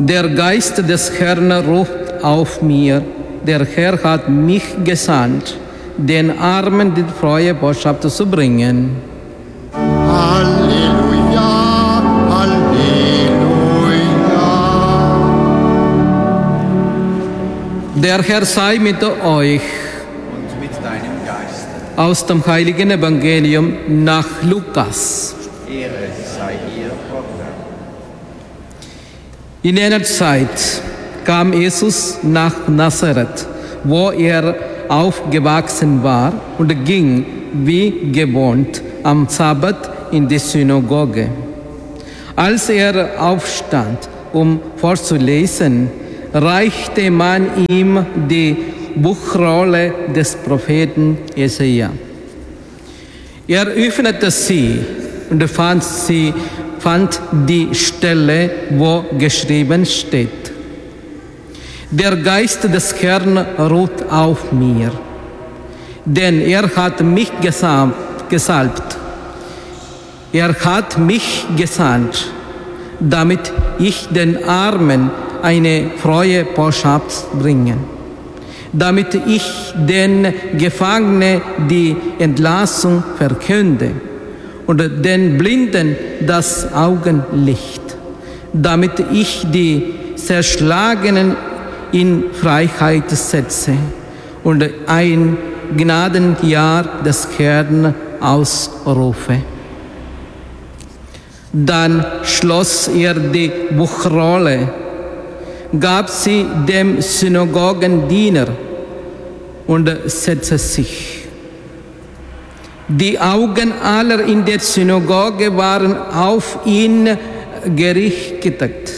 Der Geist des Herrn ruht auf mir. Der Herr hat mich gesandt, den Armen die frohe Botschaft zu bringen. Halleluja, Halleluja. Der Herr sei mit euch. Und mit deinem Geist. Aus dem heiligen Evangelium nach Lukas. Ehre sei dir, Gott. In einer Zeit kam Jesus nach Nazareth, wo er aufgewachsen war, und ging wie gewohnt am Sabbat in die Synagoge. Als er aufstand, um vorzulesen, reichte man ihm die Buchrolle des Propheten Jesaja. Er öffnete sie und fand die Stelle, wo geschrieben steht: Der Geist des Herrn ruht auf mir, denn er hat mich gesalbt. Er hat mich gesandt, damit ich den Armen eine frohe Botschaft bringe, damit ich den Gefangenen die Entlassung verkünde und den Blinden das Augenlicht, damit ich die Zerschlagenen in Freiheit setze und ein Gnadenjahr des Herrn ausrufe. Dann schloss er die Buchrolle, gab sie dem Synagogendiener und setzte sich. Die Augen aller in der Synagoge waren auf ihn gerichtet.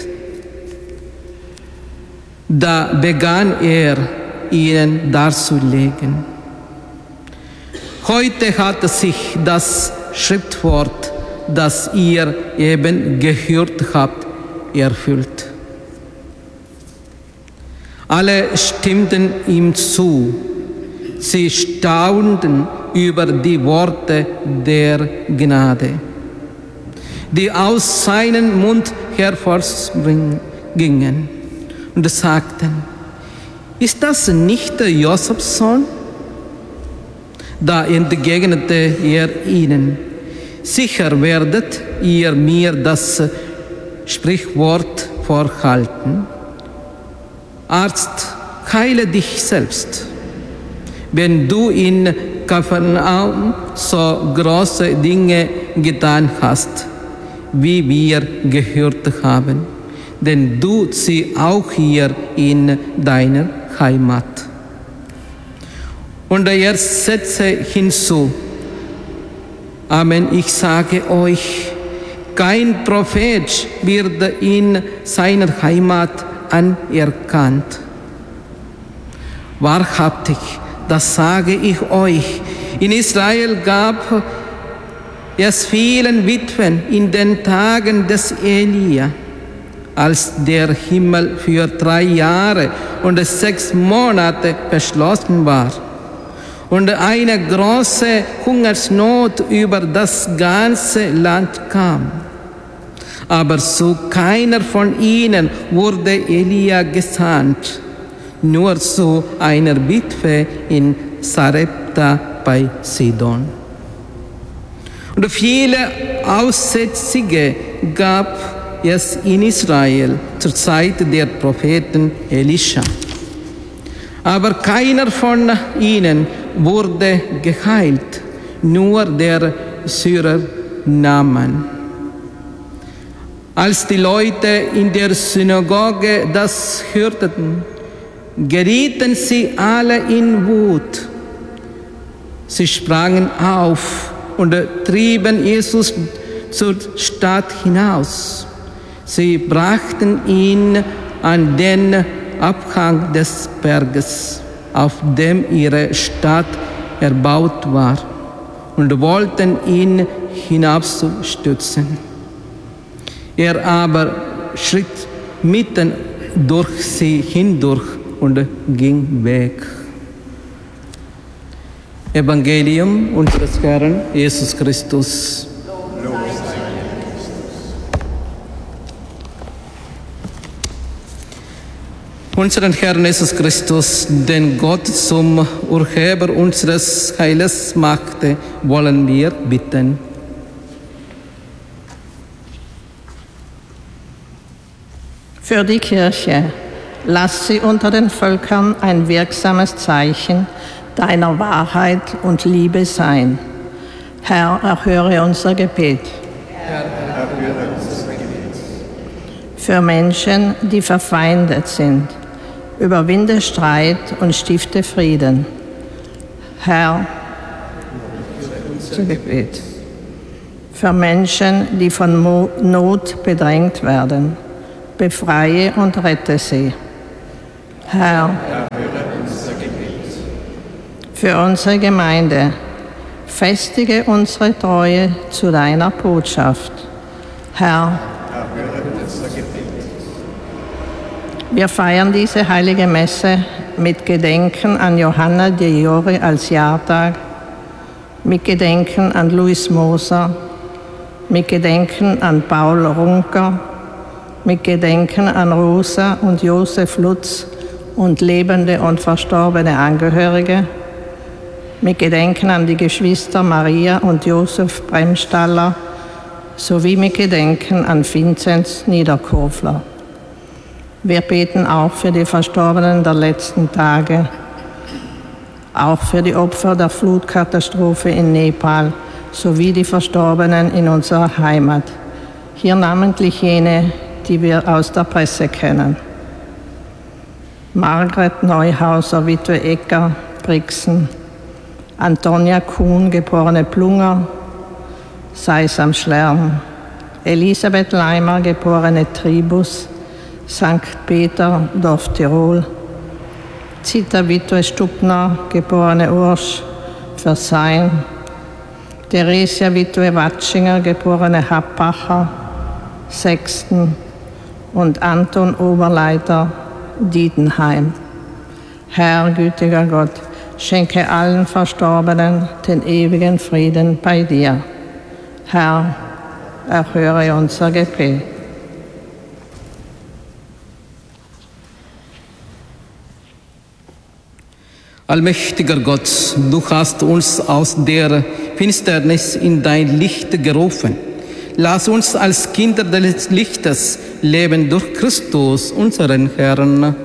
Da begann er, ihnen darzulegen: Heute hat sich das Schriftwort, das ihr eben gehört habt, erfüllt. Alle stimmten ihm zu. Sie staunten über die Worte der Gnade, die aus seinem Mund hervorgingen, und sagten: Ist das nicht Josefs Sohn? Da entgegnete er ihnen: Sicher werdet ihr mir das Sprichwort vorhalten: Arzt, heile dich selbst. Wenn du in Kapernaum so große Dinge getan hast, wie wir gehört haben, denn du sie auch hier in deiner Heimat. Und er setzte hinzu: Amen, ich sage euch, kein Prophet wird in seiner Heimat anerkannt. Wahrhaftig, das sage ich euch, in Israel gab es vielen Witwen in den Tagen des Elia, als der Himmel für 3 Jahre und 6 Monate verschlossen war und eine große Hungersnot über das ganze Land kam. Aber zu keiner von ihnen wurde Elia gesandt, nur zu einer Witwe in Sarepta bei Sidon. Und viele Aussätzige gab es in Israel zur Zeit der Propheten Elisha. Aber keiner von ihnen wurde geheilt, nur der Syrer Naaman. Als die Leute in der Synagoge das hörten, gerieten sie alle in Wut. Sie sprangen auf und trieben Jesus zur Stadt hinaus. Sie brachten ihn an den Abhang des Berges, auf dem ihre Stadt erbaut war, und wollten ihn hinabstürzen. Er aber schritt mitten durch sie hindurch und ging weg. Evangelium unseres Herrn Jesus Christus. Unseren Herrn Jesus Christus, den Gott zum Urheber unseres Heiles machte, wollen wir bitten. Für die Kirche, lass sie unter den Völkern ein wirksames Zeichen deiner Wahrheit und Liebe sein. Herr, erhöre unser Gebet. Für Menschen, die verfeindet sind, überwinde Streit und stifte Frieden. Herr, unser Gebet. Für Menschen, die von Not bedrängt werden, befreie und rette sie. Herr, für unsere Gemeinde, festige unsere Treue zu deiner Botschaft. Herr, wir feiern diese heilige Messe mit Gedenken an Johanna Diori als Jahrtag, mit Gedenken an Luis Moser, mit Gedenken an Paul Runker, mit Gedenken an Rosa und Josef Lutz und lebende und verstorbene Angehörige, mit Gedenken an die Geschwister Maria und Josef Bremstaller sowie mit Gedenken an Vinzenz Niederkofler. Wir beten auch für die Verstorbenen der letzten Tage, auch für die Opfer der Flutkatastrophe in Nepal sowie die Verstorbenen in unserer Heimat. Hier namentlich jene, die wir aus der Presse kennen. Margret Neuhauser, Witwe Ecker, Brixen, Antonia Kuhn, geborene Plunger, Seisam Schlern, Elisabeth Leimer, geborene Tribus, St. Peter, Dorf Tirol, Zita Witwe Stubner, geborene Ursch, Versailles, Theresia Witwe Watschinger, geborene Happacher, Sechsten und Anton Oberleiter, Dietenheim. Herr, gütiger Gott, schenke allen Verstorbenen den ewigen Frieden bei dir. Herr, erhöre unser Gebet. Allmächtiger Gott, du hast uns aus der Finsternis in dein Licht gerufen. Lass uns als Kinder des Lichtes leben durch Christus, unseren Herrn.